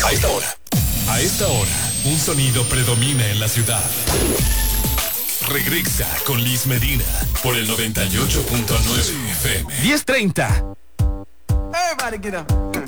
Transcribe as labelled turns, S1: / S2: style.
S1: A esta hora, un sonido predomina en la ciudad. Regresa con Liz Medina por el 98.9 FM.
S2: 10:30.
S3: Everybody get up.